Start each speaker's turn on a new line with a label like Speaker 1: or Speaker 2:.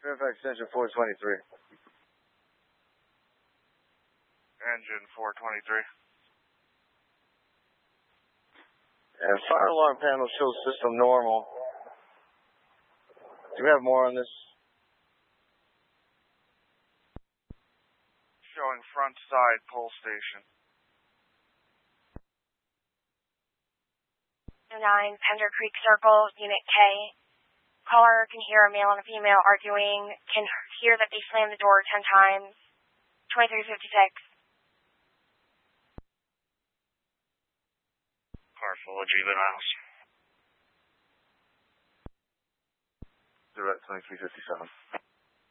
Speaker 1: Fairfax Extension 423.
Speaker 2: Engine 423.
Speaker 1: And fire alarm panel shows system normal. Do we have more on this?
Speaker 2: Showing front side pull station.
Speaker 3: 9 Pender Creek Circle, Unit K. Caller can hear a male and a female arguing, can hear that they slam the door 10 times. 2356.
Speaker 2: Car full of juveniles.
Speaker 1: Direct 2357.